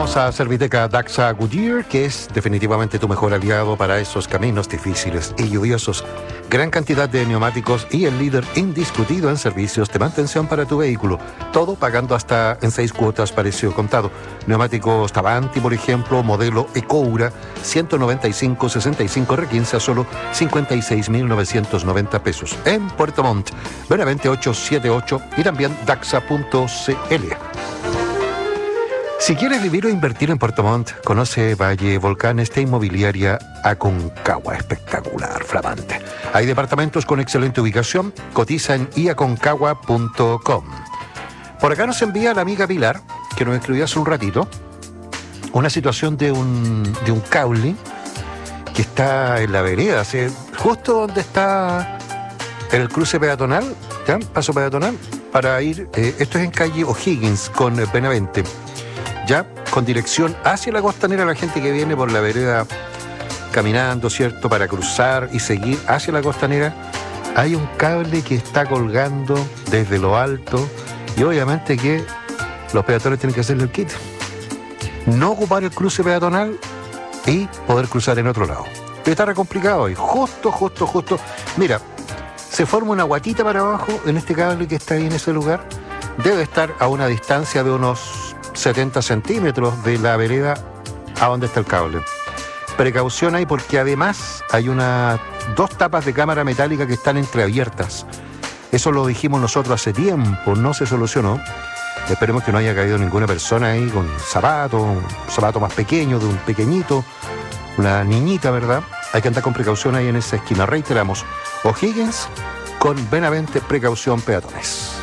Vamos a Serviteca Daxa Goodyear, que es definitivamente tu mejor aliado para esos caminos difíciles y lluviosos. Gran cantidad de neumáticos y el líder indiscutido en servicios de mantención para tu vehículo. Todo pagando hasta en 6 cuotas precio contado. Neumáticos Tavanti, por ejemplo, modelo Ecoura, 195-65 R15 a solo 56.990 pesos. En Puerto Montt, Benavente 878 y también daxa.cl. Si quieres vivir o invertir en Puerto Montt, conoce Valle Volcanes de Inmobiliaria Aconcagua. Espectacular, flamante. Hay departamentos con excelente ubicación. Cotiza en iaconcagua.com. Por acá nos envía la amiga Pilar, que nos escribió hace un ratito, una situación de un cable que está en la vereda, justo donde está el cruce peatonal, ¿ya? Paso peatonal, para ir, esto es en calle O'Higgins con Benavente. Ya con dirección hacia la costanera, la gente que viene por la vereda caminando, ¿cierto?, para cruzar y seguir hacia la costanera, hay un cable que está colgando desde lo alto y obviamente que los peatones tienen que hacerle el kit. No ocupar el cruce peatonal y poder cruzar en otro lado. Está re complicado y justo. Mira, se forma una guatita para abajo en este cable que está ahí en ese lugar. Debe estar a una distancia de unos 70 centímetros de la vereda a donde está el cable. Precaución ahí porque además hay dos tapas de cámara metálica que están entreabiertas. Eso lo dijimos nosotros hace tiempo, no se solucionó. Esperemos que no haya caído ninguna persona ahí con un zapato más pequeño, de un pequeñito, una niñita, ¿verdad? Hay que andar con precaución ahí en esa esquina. Reiteramos, O'Higgins con Benavente, precaución peatones.